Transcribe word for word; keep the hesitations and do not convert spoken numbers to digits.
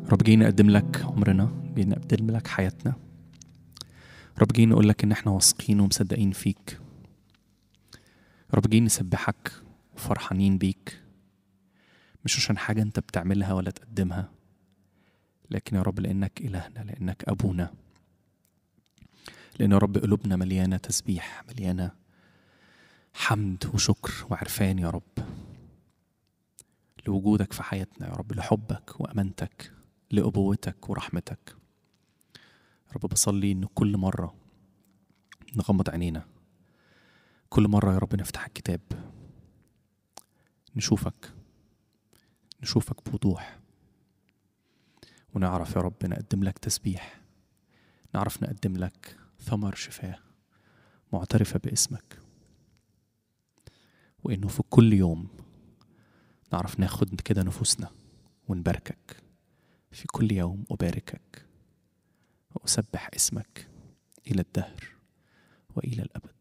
رب جاي نقدم لك عمرنا، جاي نقدم لك حياتنا. رب جاي نقول لك ان احنا واثقين ومصدقين فيك. رب جاي نسبحك وفرحانين بيك، مش عشان حاجة انت بتعملها ولا تقدمها، لكن يا رب لانك الهنا، لانك ابونا، لان يا رب قلوبنا مليانة تسبيح، مليانة حمد وشكر وعرفان يا رب لوجودك في حياتنا، يا رب لحبك وامانتك، لأبوتك ورحمتك. رب بصلي ان كل مرة نغمض عينينا، كل مرة يا رب نفتح الكتاب، نشوفك نشوفك بوضوح، ونعرف يا رب نقدم لك تسبيح، نعرف نقدم لك ثمر شفاء معترفة باسمك، وإنه في كل يوم نعرف ناخد كده نفوسنا ونباركك. في كل يوم أباركك وأسبح اسمك إلى الدهر وإلى الأبد.